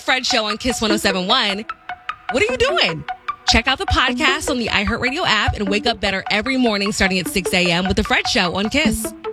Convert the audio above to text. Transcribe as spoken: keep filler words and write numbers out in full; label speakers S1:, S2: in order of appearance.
S1: Fred Show on Kiss one oh seven point one. What are you doing? Check out the podcast on the iHeartRadio app and wake up better every morning starting at six a.m. with The Fred Show on Kiss.